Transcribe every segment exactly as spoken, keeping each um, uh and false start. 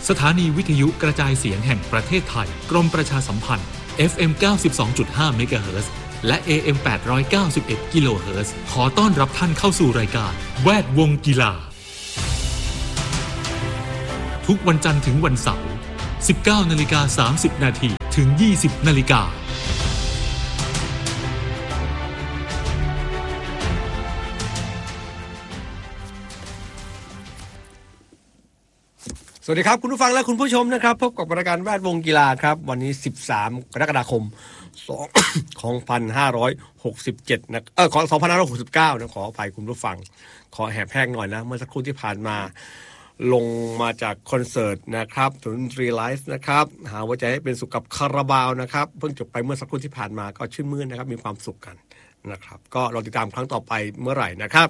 สถานีวิทยุกระจายเสียงแห่งประเทศไทยกรมประชาสัมพันธ์ เอฟ เอ็ม เก้าสิบสองจุดห้า เมกะเฮิรตซ์และ เอ เอ็ม แปดร้อยเก้าสิบเอ็ด กิโลเฮิรตซ์ขอต้อนรับท่านเข้าสู่รายการแวดวงกีฬาทุกวันจันทร์ถึงวันเสาร์ สิบเก้านาฬิกาสามสิบนาที ถึง ยี่สิบนาฬิกาสวัสดีครับคุณผู้ฟังและคุณผู้ชมนะครับพบกับรายการแวดวงกีฬาครับวันนี้สิบสามกรกฎาคมสองพันห้าร้อยหกสิบเจ็ดนะเออขอสองพันห้าร้อยหกสิบเก้านะขออภัยคุณผู้ฟังขอแหบแห้งหน่อยนะเมื่อสักครู่ที่ผ่านมาลงมาจากคอนเสิร์ตนะครับดนตรีไลฟ์นะครับหาหัวใจให้เป็นสุขกับคาราบาวนะครับเพิ่งจบไปเมื่อสักครู่ที่ผ่านมาก็ชื่นมื่นนะครับมีความสุขกันนะครับก็รอติดตามครั้งต่อไปเมื่อไหร่นะครับ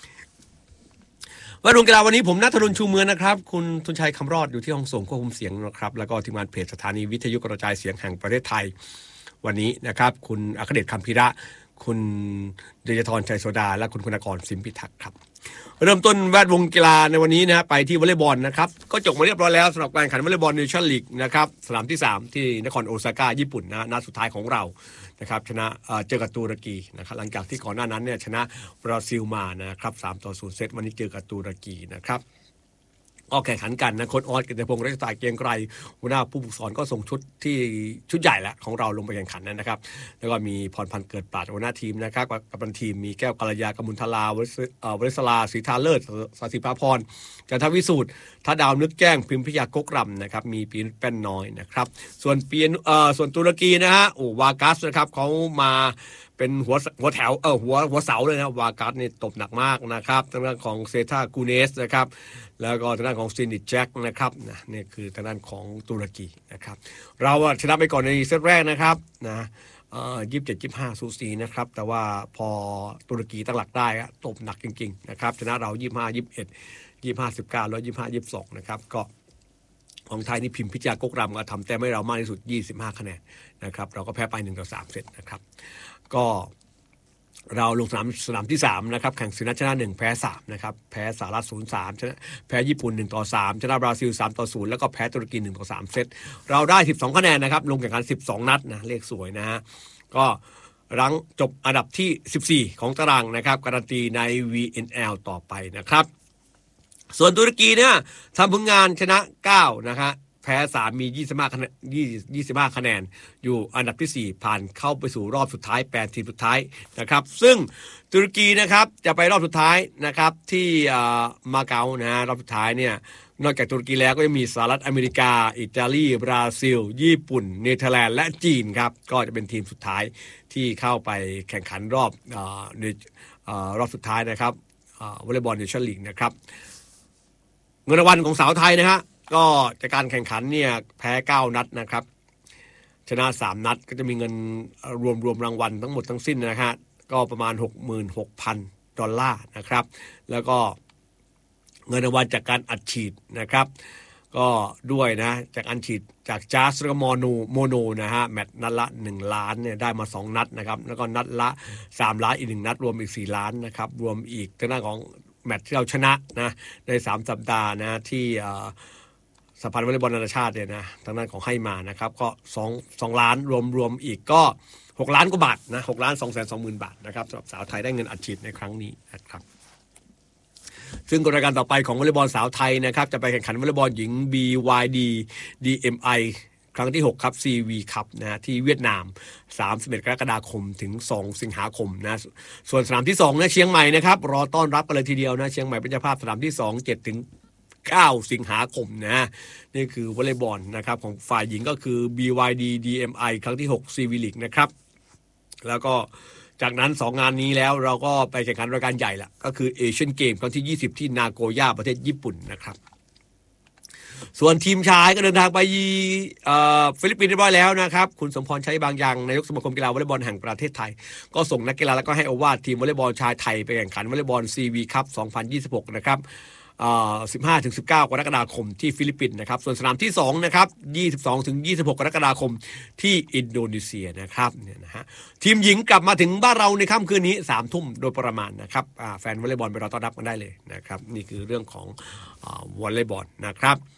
วันวงกีฬาวันนี้ผมณัฐรุณชูเมืองนะครับคุณทุนชัยคำรอดอยู่ที่ห้องส่งควบคุมเสียงนะครับแล้วก็ทีมงานเพจสถานีวิทยุกระจายเสียงแห่งประเทศไทยวันนี้นะครับคุณอัครเดชคำพิระคุณเดชธรชัยโสดาและคุณคุณกรสิมพิทักษ์ครับเริ่มต้นแวดวงกีฬาในวันนี้นะไปที่วอลเลย์บอลนะครับก็จบมาเรียบร้อยแล้วสำหรับการแข่งขันวอลเลย์บอลเนชั่นลีกนะครับสนามที่สามที่นครโอซาก้าญี่ปุ่นนะนัดสุดท้ายของเรานะครับชนะเจอกับตุรกีนะครับหลังจากที่ก่อนหน้านั้นเนี่ยชนะบราซิลมานะครับสามต่อศูนย์เซตวันนี้เจอกับตุรกีนะครับก็แข่งขันกันนะโค้ชออสกิตติพงษ์รัชตาเกียงไกรหัวหน้าผู้ฝึกสอนก็ส่งชุดที่ชุดใหญ่แล้วของเราลงไปแข่งขันนะครับแล้วก็มีพรพันธ์เกิดปราชญ์หัวหน้าทีมนะครับกัปตันทีมมีแก้วกัลยากมุลทลาวริศราศรีธาเลิศสศิภาพรจันทวิสูตรท่าดาวนึกแจ้งพิมพิยากกรำนะครับมีปีนแป้นน้อยนะครับส่วนเปียนเอ่อส่วนตุรกีนะฮะโอ้วากัสนะครับเขามาเป็นหัวหัวแถวเออหัวหัวเสาเลยนะวากัสนี่ตบหนักมากนะครับทางด้านของเซธากูเนสนะครับแล้วก็ทางด้านของซินิแจ็คนะครับนะนี่คือทางด้านของตุรกีนะครับเราชนะไปก่อนในเซตแรกนะครับนะเอ่อยี่สิบเจ็ดยี่สิบห้าสูสีนะครับแต่ว่าพอตุรกีตั้งหลักได้อะตบหนักจริงๆนะครับชนะเรายี่สิบห้า ยี่สิบเอ็ด ยี่สิบห้า สิบเก้าแล้วยี่สิบห้า ยี่สิบสองนะครับก็ของไทยนี่พิมพิจารกกรำก็ทำแต้มให้เรามากที่สุดยี่สิบห้าคะแนนนะครับเราก็แพ้ไปหนึ่งต่อสามเซตนะครับก็เราลงสนามสนามที่สามนะครับแข่งสิบนัดชนะหนึ่งแพ้สามนะครับแพ้สหรัฐ ศูนย์สาม ชนะแพ้ญี่ปุ่นหนึ่งต่อสามชนะบราซิลสามต่อศูนย์แล้วก็แพ้ตุรกีหนึ่งต่อสามเซตเราได้สิบสองคะแนนนะครับลงแข่งขันสิบสองนัดนะเลขสวยนะฮะก็รั้งจบอันดับที่สิบสี่ของตารางนะครับการันตีใน วี เอ็น แอล ต่อไปนะครับส่วนตุรกีเนี่ยทำผลงานชนะเก้านะฮะแพ้สามมียี่สิบห้าคะแนนยี่สิบห้าคะแนนอยู่อันดับที่สี่ผ่านเข้าไปสู่รอบสุดท้ายแปดทีมสุดท้ายนะครับซึ่งตุรกีนะครับจะไปรอบสุดท้ายนะครับที่มาเก๊านะฮะรอบสุดท้ายเนี่ยนอกจากตุรกีแล้วก็ยังมีสหรัฐอเมริกาอิตาลีบราซิลญี่ปุ่นเนเธอร์แลนด์และจีนครับก็จะเป็นทีมสุดท้ายที่เข้าไปแข่งขันรอบในรอบสุดท้ายนะครับวอลเลย์บอลเนชั่นลีกนะครับเงินรางวัลของสาวไทยนะฮะก็จากการแข่งขันเนี่ยแพ้เก้านัดนะครับชนะสามนัดก็จะมีเงินรวมรวมรางวัลทั้งหมดทั้งสิ้นนะฮะก็ประมาณ หกหมื่นหกพัน ดอลลาร์นะครับแล้วก็เงินรางวัลจากการอัดฉีดนะครับก็ด้วยนะจากอัดฉีดจากจ๊าสและก็โมโนโมโนนะฮะแมตช์นัดละหนึ่งล้านเนี่ยได้มาสองนัดนะครับแล้วก็นัดละสามล้านอีกหนึ่งนัดรวมอีกสี่ล้านนะครับรวมอีกทางด้านของแมตช์ที่เราชนะนะในสามสัปดาห์นะที่สหพันธ์วอลเลย์บอลนานาชาติเนี่ยนะทางด้านของให้มานะครับก็สอง สองล้านรวมรวมอีกก็หกล้านกว่าบาทนะหกล้านสองแสนสองหมื่นบาทนะครับสำหรับสาวไทยได้เงินอัดฉีดในครั้งนี้นะครับซึ่งรายการต่อไปของวอลเลย์บอลสาวไทยนะครับจะไปแข่งขันวอลเลย์บอลหญิง บี วาย ดี ดี เอ็ม ไอ ครั้งที่หกครับ ซี วี Cup นะฮะที่เวียดนามสามสิบเอ็ดกรกฎาคมถึงสองสิงหาคมนะส่วนสนามที่สองนะเชียงใหม่นะครับรอต้อนรับกันเลยทีเดียวนะเชียงใหม่เป็นเจ้าภาพสนามที่สอง เจ็ดถึงเก้าสิงหาคมนะนี่คือวอลเลย์บอลนะครับของฝ่ายหญิงก็คือ บี วาย ดี ดี เอ็ม ไอ ครั้งที่หก ซี วี League นะครับแล้วก็จากนั้นสองงานนี้แล้วเราก็ไปแข่งขันรายการใหญ่ละก็คือเอเชียนเกมครั้งที่ยี่สิบที่นาโกย่าประเทศญี่ปุ่นนะครับส่วนทีมชายก็เดินทางไปฟิลิปปินส์เรียบร้อยแล้วนะครับคุณสมพรใช้บางอย่างนายกสมาคมกีฬาวอลเลย์บอลแห่งประเทศไทยก็ส่งนักกีฬาแล้วก็ให้โอวาททีมวอลเลย์บอลชายไทยไปแข่งขันวอลเลย์บอล ซี วี Cup สองพันยี่สิบหกนะครับสิบห้าถึงสิบเก้ากรกฎาคมที่ฟิลิปปินส์นะครับส่วนสนามที่สองนะครับยี่สิบสองถึงยี่สิบหกกรกฎาคมที่อินโดนีเซียนะครับเนี่ยนะฮะทีมหญิงกลับมาถึงบ้านเราในค่ำคืนนี้ สามทุ่มโดยประมาณนะครับแฟนวอลเลย์บอลไปรอต้อนรับกันได้เลยนะครับนี่คือเรื่องของวอลเลย์บอลนะครับ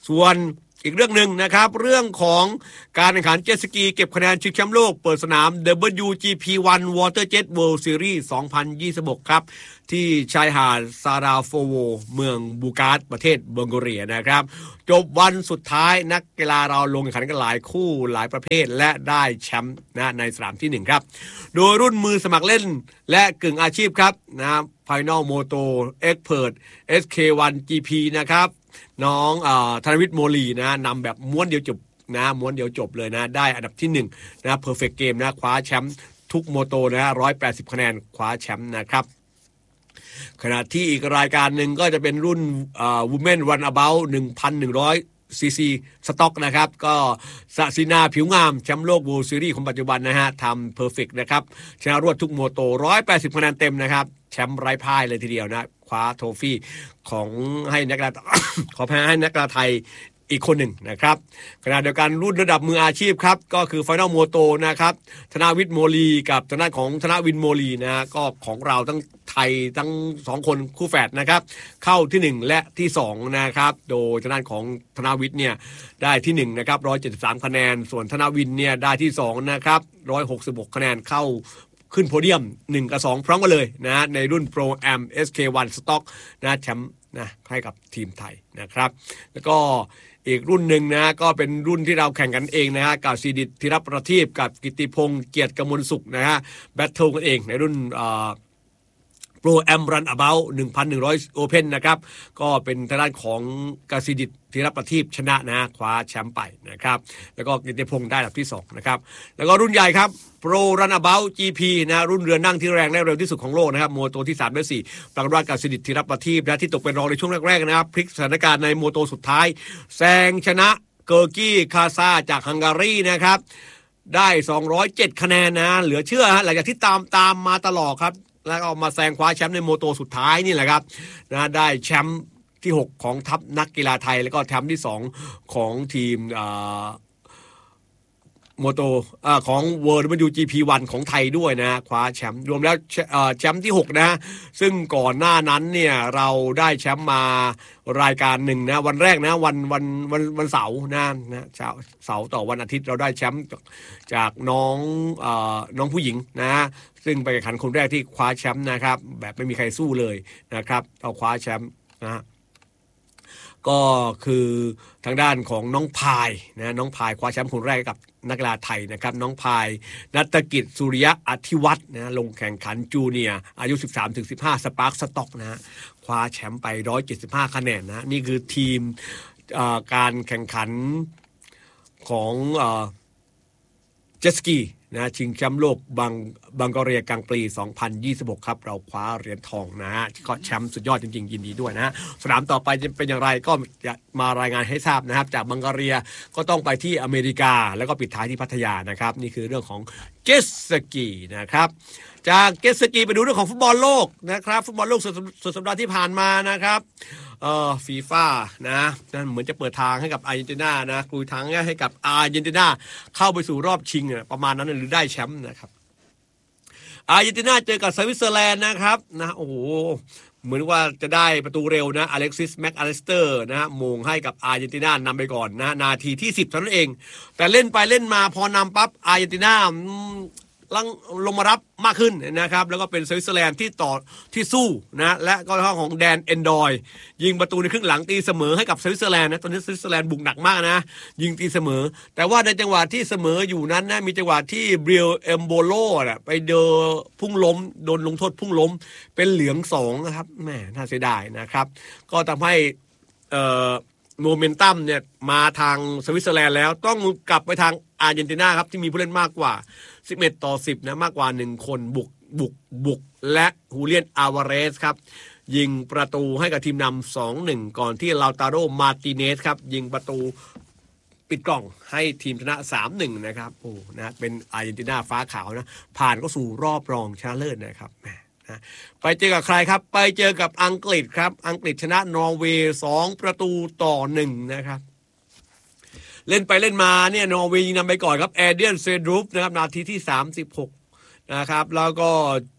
ส่วนอีกเรื่องหนึ่งนะครับเรื่องของการแข่งขันเจ็ตสกีเก็บคะแนนชิงแชมป์โลกเปิดสนาม ดับเบิลยู จี พี วัน Waterjet World Series สองพันยี่สิบหกครับที่ชายหาดซาราโฟโวเมืองบูกาสประเทศบัลแกเรียนะครับจบวันสุดท้ายนักกีฬาเราลงแข่งขันกันหลายคู่หลายประเภทและได้แชมป์นะในสนามที่หนึ่งครับโดยรุ่นมือสมัครเล่นและกึ่งอาชีพครับนะ Final Moto Expert เอส เค วัน จี พี นะครับน้องอ่าธนวิทย์โมลีนะนำแบบม้วนเดียวจบนะม้วนเดียวจบเลยนะได้อันดับที่หนึ่งนะ Perfect Game นะคว้าแชมป์ทุกโมโตนะหนึ่งร้อยแปดสิบคะแนนคว้าแชมป์นะครับขณะที่อีกรายการหนึ่งก็จะเป็นรุ่นอ่า Women Runabout หนึ่งพันหนึ่งร้อย ซี ซี สต็อกนะครับก็สศินาผิวงามแชมป์โลก World Series ของปัจจุบันนะฮะทำ Perfect นะครับชนะรวดทุกโมโตหนึ่งร้อยแปดสิบคะแนนเต็มนะครับแชมป์ไร้พ่ายเลยทีเดียวนะคว้าโทฟี่ของให้นักกีฬา ขอแพ้ให้นักกีฬาไทยอีกคนหนึ่งนะครับขณะเดียวกันรุ่นระดับมืออาชีพครับก็คือ Final Moto นะครับธนาวิทย์โมลีกับทางด้านของธนวินโมลีนะก็ของเราทั้งไทยทั้งสองคนคู่แฝดนะครับเข้าที่หนึ่งและที่สองนะครับโดยทางด้านของธนาวิทย์เนี่ยได้ที่หนึ่งนะครับหนึ่งร้อยเจ็ดสิบสามคะแนนส่วนธนวินเนี่ยได้ที่สองนะครับหนึ่งร้อยหกสิบหกคะแนนเข้าขึ้นโพเดียมหนึ่งกับสองพร้อมกันเลยนะในรุ่น Pro Am เอส เค วัน Stock นะแชมป์นะให้กับทีมไทยนะครับแล้วก็อีกรุ่นหนึ่งนะก็เป็นรุ่นที่เราแข่งกันเองนะฮะกับซีดิตธีรประทีปกับกิตติพงษ์เกียรติกมลสุขนะฮะแบทเทิลกันเองในรุ่นอ่าโปรแอมรันอะเบาท์ หนึ่งพันหนึ่งร้อย โอเพ่นนะครับก็เป็นทางด้านของกสิดิตธีรประทีปชนะนะคว้าแชมป์ไปนะครับแล้วก็กิตติพงษ์ได้อันดับที่สองนะครับแล้วก็รุ่นใหญ่ครับโปรรันอะเบาท์ จี พี นะรุ่นเรือนั่งที่แรงและเร็วที่สุดของโลกนะครับโมโตที่สามและสี่ปรากฏว่ากสิดิตธีรประทีปนะที่ตกเป็นรองในช่วงแรกๆนะครับพลิกสถานการณ์ในโมโตสุดท้ายแซงชนะเกอร์กี้คาซาจากฮังการีนะครับได้สองร้อยเจ็ดคะแนนนะเหลือเชื่อฮะหลังจากที่ตามตามมาตลอดครับแล้วก็มาแซงคว้าแชมป์ในโมโตสุดท้ายนี่แหละครับนะได้แชมป์ที่หกของทัพนักกีฬาไทยแล้วก็แชมป์ที่สองของทีมโมโตของ World ดับเบิลยู จี พี วัน ของไทยด้วยนะคว้าแชมป์รวมแล้วแชมป์ที่หกนะซึ่งก่อนหน้านั้นเนี่ยเราได้แชมป์มารายการหนึ่งนะวันแรกนะวันวันวันวันเสาร์นะนะเช้าเสาร์ต่อวันอาทิตย์เราได้แชมป์จากน้องเอ่อน้องผู้หญิงนะซึ่งไปแข่งขันคนแรกที่คว้าแชมป์นะครับแบบไม่มีใครสู้เลยนะครับเอาคว้าแชมป์นะก็คือทางด้านของน้องพายนะน้องพายคว้าแชมป์คนแรกกับนักกีฬาไทยนะครับน้องพายณัฐกิจสุริยะอธิวัฒน์นะลงแข่งขันจูเนียร์อายุ สิบสามถึงสิบห้า สปาร์คสต็อกนะคว้าแชมป์ไปหนึ่งร้อยเจ็ดสิบห้าคะแนนนะนี่คือทีมการแข่งขันของเจ็ตสกีนะชิงแชมป์โลกบังบังกอเรียกลางปีสองพันยี่สิบหกครับเราคว้าเหรียญทองนะฮะก็แชมป์สุดยอดจริงๆยินดีด้วยนะสนามต่อไปจะเป็นอย่างไรก็จะมารายงานให้ทราบนะครับจากบังกอเรียก็ต้องไปที่อเมริกาแล้วก็ปิดท้ายที่พัทยานะครับนี่คือเรื่องของเจ็ตสกีนะครับจากเจ็ตสกีไปดูเรื่องของฟุตบอลโลกนะครับฟุตบอลโลกสุดสัปดาห์ที่ผ่านมานะครับเอ่อฟีฟ่านะนั่นเหมือนจะเปิดทางให้กับอาร์เจนตินานะกลุยทางให้กับอาร์เจนตินาเข้าไปสู่รอบชิงประมาณนั้นหรือได้แชมป์นะครับอาร์เจนตินาเจอกับสวิตเซอร์แลนด์นะครับนะโอ้โหเหมือนว่าจะได้ประตูเร็วนะอเล็กซิสแม็กอลิสเตอร์นะมงให้กับอาร์เจนตินานำไปก่อนนะนาทีที่สิบเท่านั้นเองแต่เล่นไปเล่นมาพอนำปั๊บอาร์เจนตินาลังลงมารับมากขึ้นนะครับแล้วก็เป็นสวิตเซอร์แลนด์ที่ต่อที่สู้นะและก็ทางของแดนเอนดอยยิงประตูในครึ่งหลังตีเสมอให้กับสวิตเซอร์แลนด์นะตอนนี้สวิตเซอร์แลนด์บุกหนักมากนะยิงตีเสมอแต่ว่าในจังหวะที่เสมออยู่นั้นนะมีจังหวะที่เบรียลเอมโบโลน่ะไปเดอพุ่งล้มโดนลงโทษพุ่งล้มเป็นเหลืองสองนะครับแหมน่าเสียดายนะครับก็ทำให้เอ่อโมเมนตัมเนี่ยมาทางสวิตเซอร์แลนด์แล้วต้องกลับไปทางอาร์เจนตินาครับที่มีผู้เล่นมากกว่าสิบเอ็ดต่อสิบนะมากกว่าหนึ่งคนบุกบุกบุกและฮูเลียนอาวาเรสครับยิงประตูให้กับทีมนำ สองหนึ่ง ก่อนที่ลาวตาโรมาร์ติเนสครับยิงประตูปิดกล่องให้ทีมชนะ สามหนึ่ง นะครับโอ้นะเป็นอาร์เจนตินาฟ้าขาวนะผ่านก็สู่รอบรองชนะเลิศนะครับนะไปเจอกับใครครับไปเจอกับอังกฤษครับอังกฤษชนะนอร์เวย์สองประตูต่อหนึ่งนะครับเล่นไปเล่นมาเนี่ยนอร์เวย์ยิงนำไปก่อนครับแอเดียนเซดรูฟนะครับนาทีที่สามสิบหกนะครับแล้วก็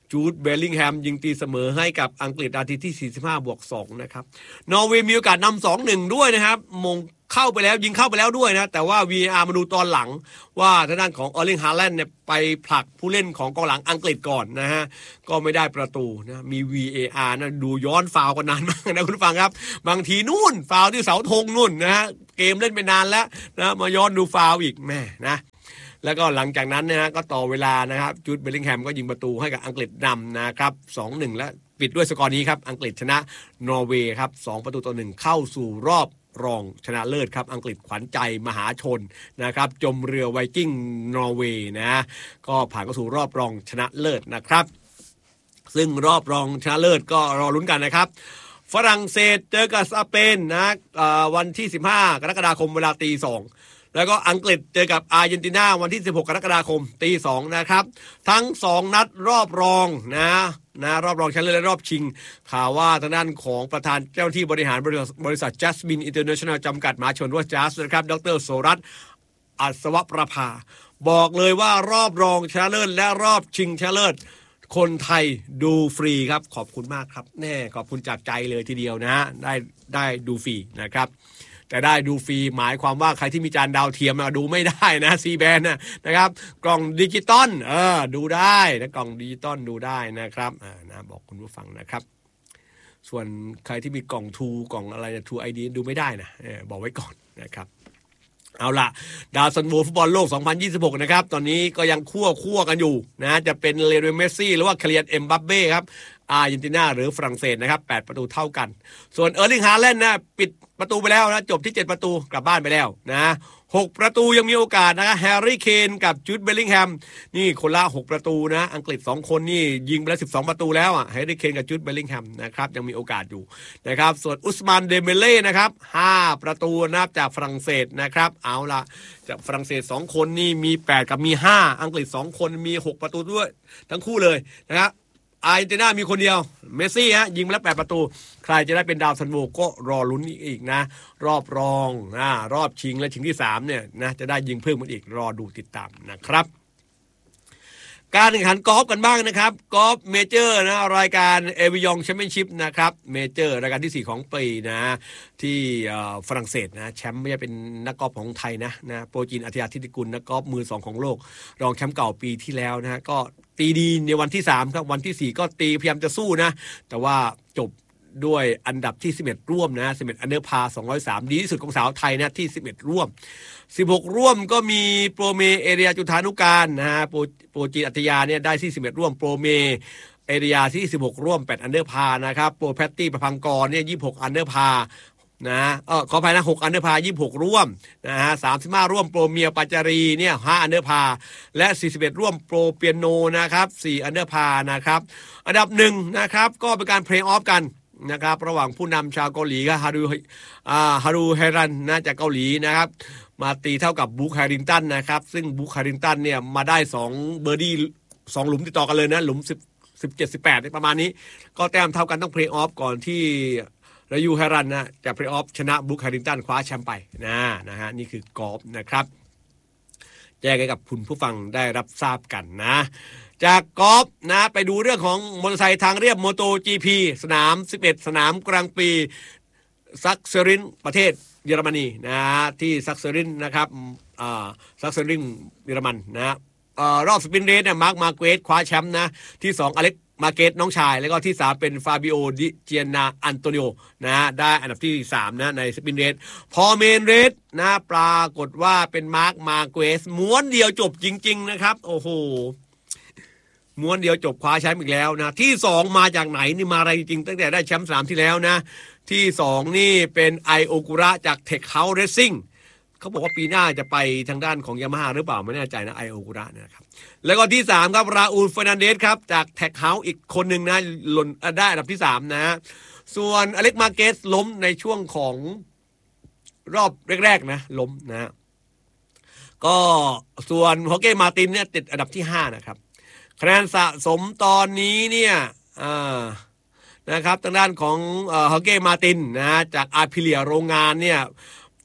จูดเบลลิงแฮมยิงตีเสมอให้กับอังกฤษนาทีที่สี่สิบห้าบวกสองนะครับนอร์เวย์มีโอกาสนำ สองหนึ่ง ด้วยนะครับมงเข้าไปแล้วยิงเข้าไปแล้วด้วยนะแต่ว่า วี อาร์ มาดูตอนหลังว่าทางด้านของเออร์ลิงฮาแลนด์เนี่ยไปผลักผู้เล่นของกองหลังอังกฤษก่อนนะฮะก็ไม่ได้ประตูนะมี วี เอ อาร์ นะดูย้อนฟาวล์กันนานมากนะคุณผู้ฟังครับบางทีนู่นฟาวล์ที่เสาธงนู่นนะฮะเกมเล่นไปนานแล้วนะมาย้อนดูฟาวล์อีกแม่นะแล้วก็หลังจากนั้นนะฮะก็ต่อเวลานะครับจูดเบลลิงแฮมก็ยิงประตูให้กับอังกฤษนำนะครับ สองหนึ่ง และปิดด้วยสกอร์นี้ครับอังกฤษชนะนอร์เวย์ครับสองประตูต่อหนึ่งเข้าสู่รอบรองชนะเลิศครับอังกฤษขวัญใจมหาชนนะครับจมเรือไวกิ้งนอร์เวย์นะก็ผ่านเข้าสู่รอบรองชนะเลิศนะครับซึ่งรอบรองชนะเลิศก็รอลุ้นกันนะครับฝรั่งเศสเจอกับสเปนนะวันที่สิบห้ากรกฎาคมเวลาตีสองแล้วก็อังกฤษเจอกับอาร์เจนตินาวันที่สิบหกกรกฎาคมตีสองนะครับทั้งสองนัดรอบรองนะนะรอบรองชนะเลิศและรอบชิงข่าวว่าทางด้านของประธานเจ้าหน้าที่บริหารบริษัท Jasmine International จำกัดมหาชนหรือว่า จัส นะครับดร.โสรัตน์อัศวประภาบอกเลยว่ารอบรองชนะเลิศและรอบชิงชนะเลิศคนไทยดูฟรีครับขอบคุณมากครับแน่ขอบคุณจากใจเลยทีเดียวนะฮะได้ได้ดูฟรีนะครับแต่ได้ดูฟรีหมายความว่าใครที่มีจานดาวเทียมดูไม่ได้นะซีแบนนะนะครับกล่องดิจิตอลเออดูได้นะกล่องดิจิตอลดูได้นะครับอ่านะบอกคุณผู้ฟังนะครับส่วนใครที่มีกล่องทูกล่องอะไรทูไอดีดูไม่ได้นะเออบอกไว้ก่อนนะครับเอาล่ะดาวซันโวฟุตบอลโลกสองพันยี่สิบหกนะครับตอนนี้ก็ยังคั่วคั่วกันอยู่นะจะเป็นเลโอเนล เมสซี่หรือว่าเคลียร์เอ็มบัปเบ้ครับอาร์เจนตินาหรือฝรั่งเศสนะครับแปดประตูเท่ากันส่วนเออร์ลิงฮาแลนด์นะปิดประตูไปแล้วนะจบที่เจ็ดประตูกลับบ้านไปแล้วนะหกประตูยังมีโอกาสนะแฮร์รี่เคนกับจูดเบลลิงแฮมนี่คนละหกประตูนะอังกฤษสองคนนี่ยิงไปแล้วสิบสองประตูแล้วอ่ะแฮร์รี่เคนกับจูดเบลลิงแฮมนะครับยังมีโอกาสอยู่นะครับส่วนอุสมานเดเมเล่นะครับห้าประตูนับจากฝรั่งเศสนะครับเอาล่ะจากฝรั่งเศสสองคนนี่มีแปดกับมีห้าอังกฤษสองคนมีหกประตูด้วยทั้งคู่เลยนะครับอาร์เจนตินามีคนเดียวเมสซี่ฮะยิงมาแล้วแปดประตูใครจะได้เป็นดาวซันโวก็รอลุ้นอีกนะรอบรองนะรอบชิงและชิงที่สามเนี่ยนะจะได้ยิงเพิ่มมันอีกรอดูติดตามนะครับการแข่งขันกอล์ฟกันบ้างนะครับกอล์ฟเมเจอร์นะรายการเอวิยองแชมเปี้ยนชิพนะครับเมเจอร์รายการที่สี่ของปีนะที่ฝรั่งเศสนะแชมป์ไม่ใช่เป็นนักกอล์ฟของไทยนะนะโปรจีนอัธยาธิติกุลนักกอล์ฟมือสองของโลกรองแชมป์เก่าปีที่แล้วนะก็ตีดีในวันที่สามครับวันที่สี่ก็ตีพยายามจะสู้นะแต่ว่าจบด้วยอันดับที่สิบเอ็ดร่วมนะสิบเอ็ดอันเดอร์พาสองร้อยสามดีที่สุดของสาวไทยนะที่สิบเอ็ดร่วมสิบหกร่วมก็มีโปรเมเอเรียจุธานุการนะฮะโปรโปรจีนอัธยาเนี่ยได้ที่สิบเอ็ดร่วมโปรเมเอเรียที่สิบหกร่วมแปดอันเดอร์พานะครับโปรแพตตี้ประพังกรเนี่ยยี่สิบหกอันเดอร์พานะเออขออภัยนะหกอันเดอร์พายี่สิบหกร่วมนะฮะสามสิบห้าร่วมโปรเมียปาจารีเนี่ยห้าอันเดอร์พาและสี่สิบเอ็ดร่วมโปรเปียโนนะครับสี่อันเดอร์พานะครับอันดับหนึ่งนะครับก็เป็นการเพลย์ออฟกันนะครับระหว่างผู้นำชาวเกาหลีก็ฮารุอ่าฮารุเฮรันนะจากเกาหลีนะครับมาตีเท่ากับบุ๊คแฮริงตันนะครับซึ่งบุ๊คแฮริงตันเนี่ยมาได้สองเบอร์ดี้สองหลุมติดต่อกันเลยนะหลุมสิบ สิบเจ็ด สิบแปดประมาณนี้ก็แต้มเท่ากันต้องเพลย์ออฟก่อนที่รายูเฮรันนะจะเพลย์ออฟชนะบุ๊คแฮริงตันคว้าแชมป์ไปนะนะฮะนี่คือกอล์ฟนะครับแจ้งให้กับคุณผู้ฟังได้รับทราบกันนะจากกอล์ฟนะไปดูเรื่องของมอเตอร์ไซค์ทางเรียบ MotoGP สนามสิบเอ็ดสนามกลางปีซักเซอรินประเทศเยอรมนีนะที่ซักเซอรินนะครับอ่าซักเซอรินเยอรมันนะอ่ารอบสปินเรสเนี่ยมาร์คมาเกสคว้าแชมป์นะที่สองอเล็กมาเกสน้องชายแล้วก็ที่สามเป็นฟาบิโอดิเจียนาอันโตนิโอนะได้อันดับที่สามนะในสปินเรสพอเมนเรสนะปรากฏว่าเป็นมาร์คมาเกสม้วนเดียวจบจริงๆนะครับโอ้โหม้วนเดียวจบคว้าแชมป์อีกแล้วนะที่สองมาจากไหนนี่มาอะไรจริงตั้งแต่ได้แชมป์สามที่แล้วนะที่สองนี่เป็นไอโอกุระจากเทคเฮาส์เรซซิ่งเขาบอกว่าปีหน้าจะไปทางด้านของยามาฮ่าหรือเปล่าไม่แน่ใจนะไอโอกุระนะครับแล้วก็ที่สามครับราอูลเฟอร์นันเดสครับจากเทคเฮาส์อีกคนหนึ่งนะหล่นได้อันดับที่สามนะส่วนอเล็กมาเกสล้มในช่วงของรอบแรกๆนะล้มนะก็ส่วนฮอเก้มาตินเนี่ยติดอันดับที่ห้านะครับคะแนนสะสมตอนนี้เนี่ยนะครับทางด้านของเอ่อฮอเก้มาตินนะจากอาร์พิเลียโรงงานเนี่ย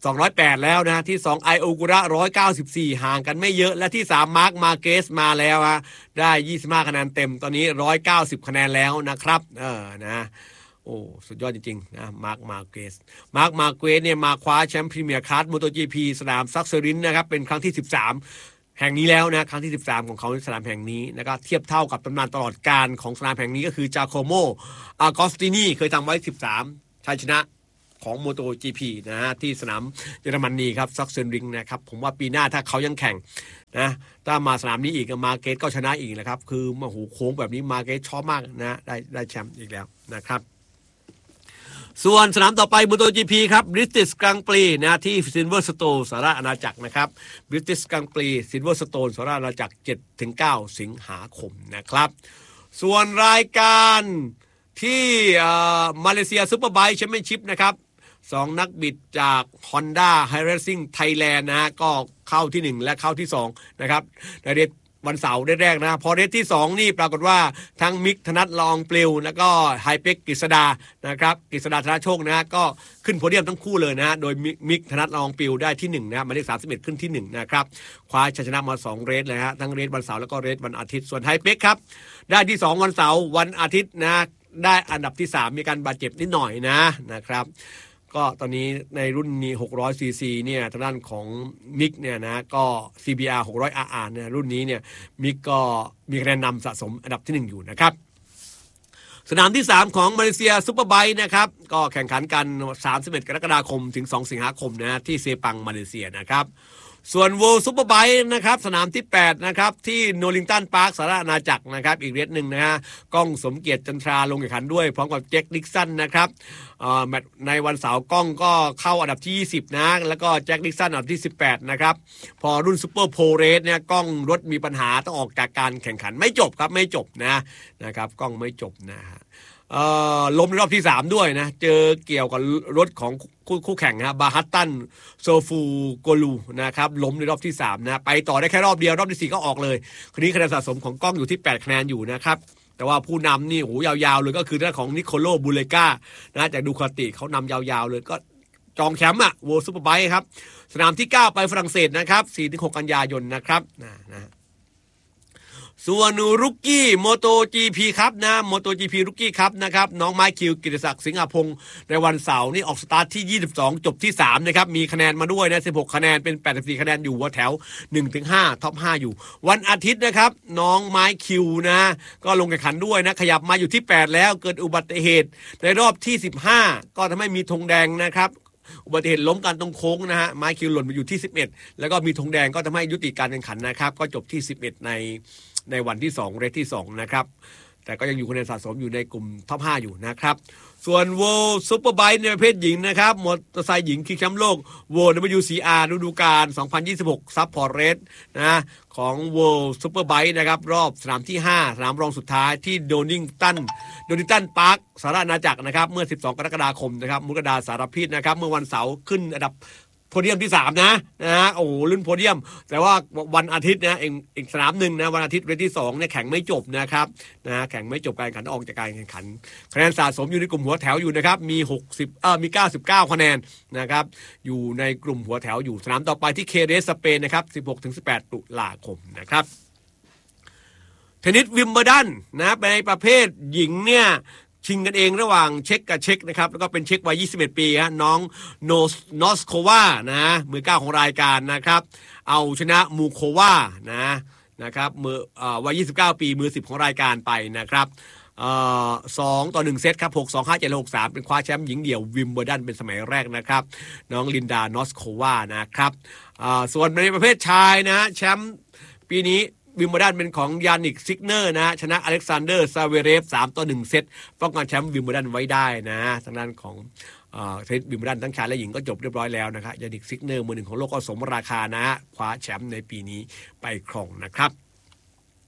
สองร้อยแปดแล้วนะที่สองไอโอกุระหนึ่งร้อยเก้าสิบสี่ห่างกันไม่เยอะและที่สามมาร์คมาเกสมาแล้วฮะได้ยี่สิบห้าคะแนนเต็มตอนนี้หนึ่งร้อยเก้าสิบคะแนนแล้วนะครับเออนะโอ้สุดยอดจริงๆนะมาร์คมาเกสมาร์คมาเกสเนี่ยมาคว้าแชมป์พรีเมียร์คัสมอเตอร์จีพีสนามซักเซอรินนะครับเป็นครั้งที่สิบสามแห่งนี้แล้วนะครั้งที่สิบสามของเขาในสนามแห่งนี้นะครับเทียบเท่ากับตำนานตลอดกาลของสนามแห่งนี้ก็คือจาโคโมอากอสตินีเคยทำไว้สิบสามชัยชนะของ โมโต จี พี นะฮะที่สนามเยอรมนีครับซักเซนริงนะครับผมว่าปีหน้าถ้าเขายังแข่งนะถ้ามาสนามนี้อีกมาเกตก็ชนะอีกนะครับคือมาหูโค้งแบบนี้มาเกตชอบมากนะได้ได้แชมป์อีกแล้วนะครับส่วนสนามต่อไป โมโต จี พี ครับ British Grand Prix นะที่ Silverstone สหรัฐอาณาจักรนะครับ British Grand Prix Silverstone สหรัฐอาณาจักร เจ็ดถึงเก้า สิงหาคมนะครับส่วนรายการที่มาเลเซียซุปเปอร์ไบค์แชมเปี้ยนชิพนะครับสองนักบิดจาก Honda High Racing Thailand นะฮะก็เข้าที่หนึ่งและเข้าที่สองนะครับในเรสวันเสาร์แรกๆนะพอเรสที่สองนี่ปรากฏว่าทั้งมิกธนัทลองปลิวแล้วก็ไฮเป็กกฤษดานะครับกฤษดาธนโชคนะก็ขึ้นโพเดียมทั้งคู่เลยนะโดยมิกธนัทลองปลิวได้ที่หนึ่งนะหมายเลขสามสิบเอ็ดขึ้นที่หนึ่งนะครับคว้าชัยชนะมาสองเรสเลยฮะทั้งเรสวันเสาร์แล้วก็เรสวันอาทิตย์ส่วนไฮเป็กครับได้ที่สองวันเสาร์วันอาทิตย์นะได้อันดับที่สามมีการบาดเจ็บนิดหน่อยนะนะครับก็ตอนนี้ในรุ่นนี้หกร้อยซีซีเนี่ยทางด้านของมิกเนี่ยนะก็ ซี บี อาร์ หกร้อย อาร์ อาร์ เนี่ยรุ่นนี้เนี่ยมิกก็มีคะแนนนำสะสมอันดับที่หนึ่งอยู่นะครับสนามที่สามของมาเลเซียซุปเปอร์ไบค์นะครับก็แข่งขันกันสามสิบเอ็ดกรกฎาคมถึงสองสิงหาคมนะที่เซปังมาเลเซียนะครับส่วน World Superbike นะครับสนามที่แปดนะครับที่โนลิงตันพาร์คสหรัฐอาณาจักรนะครับอีกเรสหนึ่งนะฮะก้องสมเกียรติจันทราลงแข่งขันด้วยพร้อมกับแจ็คดิกสันนะครับแมตช์ในวันเสาร์ก้องก็เข้าอันดับที่ยี่สิบนะแล้วก็แจ็คดิกสันอันดับที่สิบแปดนะครับพอรุ่นซูเปอร์โพลเรสเนี่ยก้องรถมีปัญหาต้องออกจากการแข่งขันไม่จบครับไม่จบนะนะครับก้องไม่จบนะฮะล้มในรอบที่สามด้วยนะเจอเกี่ยวกับรถของคู่คู่แข่งนะบาฮัตตันโซฟูโกลูนะครับล้มในรอบที่สามนะไปต่อได้แค่รอบเดียวรอบที่สี่ก็ออกเลยคราวนี้คะแนนสะสมของก้องอยู่ที่แปดคะแนนอยู่นะครับแต่ว่าผู้นำนี่โหยาวๆเลยก็คือเรื่องของนิโคโลบูเลกานะจากดูคาติเขานำยาวๆเลยก็จองแชมป์อะเวิลด์ซุปเปอร์ไบค์ครับสนามที่เก้าไปฝรั่งเศสนะครับ สี่ถึงหก กันยายนนะครับนะนะส่วนรุกกี้โมโต จี พี ครับนะโมโต จี พี รุกกี้ครับนะครับน้องไมค์คิวกิติศักดิ์สิงห์พงศ์ในวันเสาร์นี่ออกสตาร์ทที่ยี่สิบสองจบที่สามนะครับมีคะแนนมาด้วยนะสิบหกคะแนนเป็นแปดสิบสี่คะแนนอยู่หัวแถว หนึ่งถึงห้า ท็อปห้าอยู่วันอาทิตย์นะครับน้องไมค์คิวนะก็ลงแข่งขันด้วยนะขยับมาอยู่ที่แปดแล้วเกิดอุบัติเหตุในรอบที่สิบห้าก็ทำให้มีธงแดงนะครับอุบัติเหตุล้มกันตรงโค้งนะฮะไมค์คิวหล่นมาอยู่ที่สิบเอ็ดแล้วก็มีธงแดงก็ทำให้ยุติการแข่งขันนะครับก็จบที่สิบเอ็ดในในวันที่สองเรสที่สองนะครับแต่ก็ยังอยู่คะแนนสะสมอยู่ในกลุ่มท็อปห้าอยู่นะครับส่วน World Superbike ในประเภทหญิงนะครับมอเตอร์ไซค์หญิงชิงแชมป์โลก World ดับเบิลยู ซี อาร์ ฤดูกาลสองพันยี่สิบหก Support Race นะของ World Superbike นะครับรอบสนามที่ห้าสนามรองสุดท้ายที่โดนิงตันโดนิงตันพาร์คสหรัฐอาณาจักรนะครับเมื่อสิบสองกรกฎาคมนะครับมุกดาสารพิษนะครับเมื่อวันเสาร์ขึ้นอันดับโพเดียมที่สามนะนะฮะโอ้โหรุ่นโพเดียมแต่ว่าวันอาทิตย์นะเองอีกสนามหนึ่งนะวันอาทิตย์เรสที่สองเนี่ยแข่งไม่จบนะครับนะแข่งไม่จบการแข่งขันออกจากการแข่งขันคะแนนสะสมอยู่ในกลุ่มหัวแถวอยู่นะครับมีหกสิบเอ่อมีเก้าสิบเก้าคะแนนนะครับอยู่ในกลุ่มหัวแถวอยู่สนามต่อไปที่เคเรสสเปนนะครับสิบหกถึงสิบแปดตุลาคมนะครับเทนนิสวิมเบิลดันนะในประเภทหญิงเนี่ยชิงกันเองระหว่างเช็กกับเช็กนะครับแล้วก็เป็นเช็กวัยยี่สิบเอ็ดปีฮะน้องโนสนอสโควานะมือเก้าของรายการนะครับเอาชนะมูโควานะนะครับมืออ่าวัยยี่สิบเก้าปีมือสิบของรายการไปนะครับเอ่อสองต่อหนึ่งเซตครับหก สอง ห้า เจ็ด หก สามเป็นคว้าแชมป์หญิงเดี่ยววิมเบิลดันเป็นสมัยแรกนะครับน้องลินดานอสโควานะครับอ่าส่วนในประเภทชายนะแชมป์ปีนี้วิมเบิลดันเป็นของยานิกซิกเนอร์นะชนะอเล็กซานเดอร์ซาเวเรฟสามต่อหนึ่งเซตป้องกันแชมป์วิมเบิลดันไว้ได้นะทางด้านของเอ่อเทนนิสวิมเบิลดันทั้งชายและหญิงก็จบเรียบร้อยแล้วนะครับยานิกซิกเนอร์มือหนึ่งของโลกก็สมราคานะคว้าแชมป์ในปีนี้ไปครองนะครับ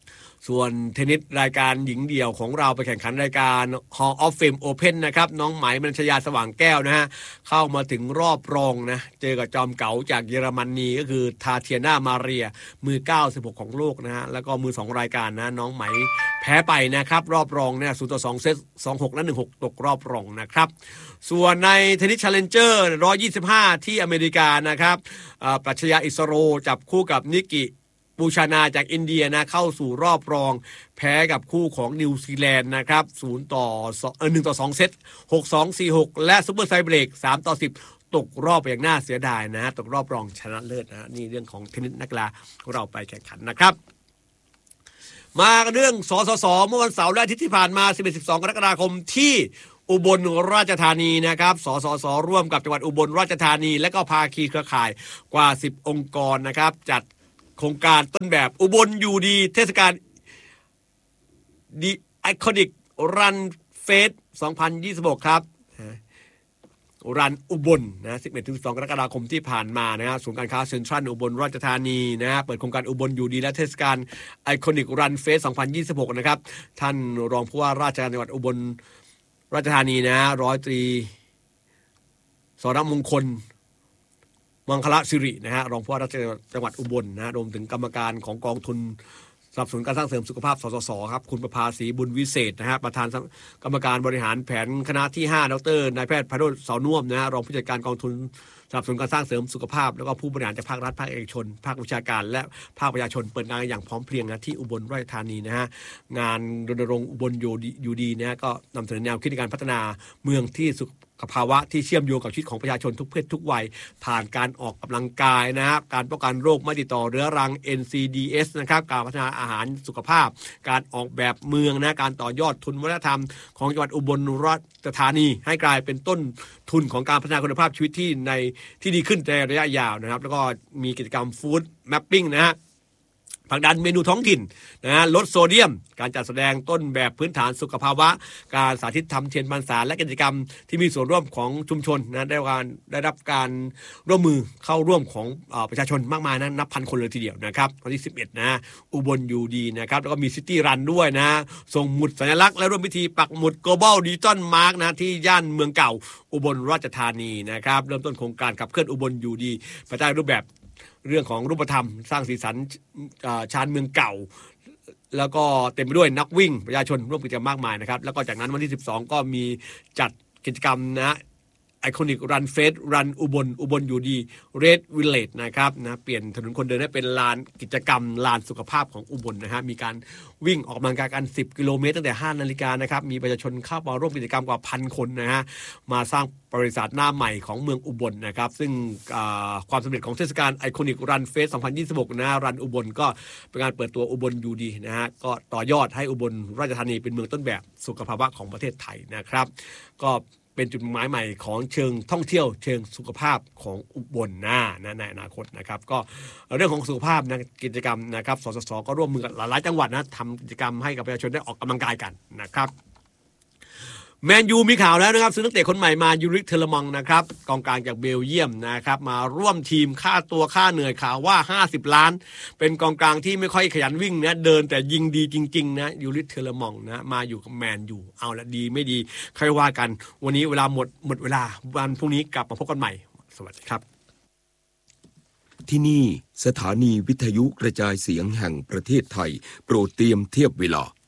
ส่วนเทนนิสรายการหญิงเดี่ยวของเราไปแข่งขันรายการ Hall of Fame Open นะครับน้องไหมมนัญชยาสว่างแก้วนะฮะเข้ามาถึงรอบรองนะเจอกับจอมเก๋าจากเยอรมนีก็คือทาเทียนามาเรียมือเก้าสิบหกของโลกนะฮะแล้วก็มือสองรายการนะน้องไหมแพ้ไปนะครับรอบรองเนี่ยศูนย์ต่อสองเซต สองหก และ หนึ่งหก ตกรอบรองนะครับส่วนในเทนนิส Challenger หนึ่งร้อยยี่สิบห้าที่อเมริกานะครับปรัชญาอิสโรจับคู่กับนิกิบูชานาจากอินเดียนะเข้าสู่รอบรองแพ้กับคู่ของนิวซีแลนด์นะครับศูนย์ต่อเอ่อหนึ่งต่อสองเซต หกสอง สี่หก และซุปเปอร์ไซเบรกสามต่อสิบตกรอบไปอย่างน่าเสียดายนะตกรอบรองชนะเลิศนะนี่เรื่องของเทนนิสนักกีฬาของเราไปแข่งขันนะครับมาเรื่องสสสเมื่อวันเสาร์และอาทิตย์ที่ผ่านมา สิบเอ็ด สิบสอง กรกฎาคมที่อุบลราชธานีนะครับสสสร่วมกับจังหวัดอุบลราชธานีและก็ภาคีเครือข่ายกว่าสิบองค์กรนะครับจัดโครงการต้นแบบอุบลอยู่ดีเทศกาลดีไอคอนิกรันเฟสสองพันยี่สิบหกครับรันอุบลนะ สิบเอ็ดถึงสิบสอง กรกฎาคมที่ผ่านมานะฮะศูนย์การค้าเซ็นทรัลอุบลราชธานีนะฮะเปิดโครงการอุบลอยู่ดีและเทศกาลไอคอนิกรันเฟสสองพันยี่สิบหกนะครับท่านรองผู้ว่าราชการจังหวัดอุบลราชธานีนะร้อยตรีสรมงคลมังคละสิรินะฮะรองผู้ว่าราชการจังหวัดอุบลนะรวมถึงกรรมการของกองทุนสนับสนุนการสร้างเสริมสุขภาพสสสครับคุณประภาศรีบุญวิเศษนะฮะประธานกรรมการบริหารแผนคณะที่ห้าดรนายแพทย์พโรจน์เสาน่วมนะฮะรองผู้จัดการกองทุนสนับสนุนการสร้างเสริมสุขภาพแล้วก็ผู้บริหารจากภาครัฐภาคเอกชนภาควิชาการและภาคประชาชนเปิดงานอย่างพร้อมเพรียงนะที่อุบลราชธานีนะฮะงานรณรงค์อุบลอยู่ดีนะก็นำเสนอแนวคิดในการพัฒนาเมืองที่สุขภาวะที่เชื่อมโยงกับชีวิตของประชาชนทุกเพศทุกวัยผ่านการออกกำลังกายนะครับการป้องกันโรคไม่ติดต่อเรื้อรัง เอ็น ซี ดี เอส นะครับการพัฒนาอาหารสุขภาพการออกแบบเมืองนะการต่อยอดทุนวัฒนธรรมของจังหวัดอุบลราชธานีให้กลายเป็นต้นทุนของการพัฒนาคุณภาพชีวิตที่ในที่ดีขึ้นในระยะยาวนะครับแล้วก็มีกิจกรรมฟู้ดแมปปิ้งนะฮะผลักดันเมนูท้องถิ่นนะฮะลดโซเดียมการจัดแสดงต้นแบบพื้นฐานสุขภาวะการสาธิตทำเทียนพรรษาและกิจกรรมที่มีส่วนร่วมของชุมชนนะได้การได้รับการร่วมมือเข้าร่วมของประชาชนมากมายนะนับพันคนเลยทีเดียวนะครับวันที่สิบเอ็ดนะอุบลอยู่ดีนะครับแล้วก็มีซิตี้รันด้วยนะส่งหมุดสัญลักษณ์และร่วมพิธีปักหมุด Global Digital Mark นะที่ย่านเมืองเก่าอุบลราชธานีนะครับเริ่มต้นโครงการขับเคลื่อนอุบลอยู่ดีภายใต้รูปแบบเรื่องของรูปธรรมสร้างสีสันชานเมืองเก่าแล้วก็เต็มไปด้วยนักวิ่งประชาชนร่วมกิจกรรมมากมายนะครับแล้วก็จากนั้นวันที่สิบสองก็มีจัดกิจกรรมนะไอคอนิกรันเฟสรันอุบลอุบลอยู่ดีเรดวิลเลจนะครับนะเปลี่ยนถนนคนเดินให้เป็นลานกิจกรรมลานสุขภาพของอุบลนะฮะมีการวิ่งออกกำลังกายกันสิบกิโลเมตรตั้งแต่ห้านาฬิกานะครับมีประชาชนเข้ามาร่วมกิจกรรมกว่าพันคนนะฮะมาสร้างบริษัทหน้าใหม่ของเมืองอุบลนะครับซึ่งความสำเร็จของเทศกาลไอคอนิกรันเฟสสองพันยี่สิบหกนะรันอุบลก็เป็นการเปิดตัวอุบลอยู่ดีนะฮะก็ต่อยอดให้อุบลราชธานีเป็นเมืองต้นแบบสุขภาวะของประเทศไทยนะครับก็เป็นจุดหมายใหม่ของเชิงท่องเที่ยวเชิงสุขภาพของอุบลนะนะในอนาคตนะครับก็เรื่องของสุขภาพนะกิจกรรมนะครับสสสก็ร่วมมือกับหลายๆจังหวัดนะทำกิจกรรมให้กับประชาชนได้ออกกำลังกายกันนะครับแมนยูมีข่าวแล้วนะครับซื้อนักเตะคนใหม่มายูริกเทเลมองนะครับกองกลางจากเบลเยียมนะครับมาร่วมทีมค่าตัวค่าเหนื่อยข่าวว่าห้าสิบล้านเป็นกองกลางที่ไม่ค่อยขยันวิ่งนะเดินแต่ยิงดีจริงๆนะยูริกเทเลมองนะมาอยู่กับแมนยูเอาละดีไม่ดีค่อยว่ากันวันนี้เวลาหมดหมดเวลาวันพรุ่งนี้กลับมาพบกันใหม่สวัสดีครับที่นี่สถานีวิทยุกระจายเสียงแห่งประเทศไทยโปรดเตรียมเทียบเวลา